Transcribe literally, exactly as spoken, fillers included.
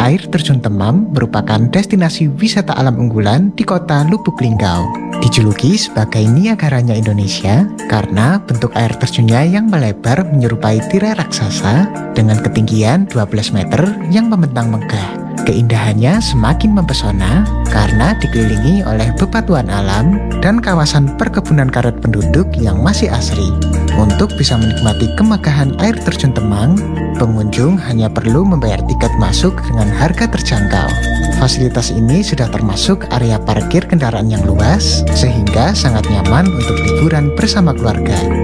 Air Terjun Temam merupakan destinasi wisata alam unggulan di kota Lubuk Linggau. Dijuluki sebagai Niagaranya Indonesia karena bentuk air terjunnya yang melebar menyerupai tirai raksasa dengan ketinggian dua belas meter yang membentang megah. Keindahannya semakin mempesona karena dikelilingi oleh bebatuan alam dan kawasan perkebunan karet penduduk yang masih asri. Untuk bisa menikmati kemegahan air terjun Temang, pengunjung hanya perlu membayar tiket masuk dengan harga terjangkau. Fasilitas ini sudah termasuk area parkir kendaraan yang luas, sehingga sangat nyaman untuk liburan bersama keluarga.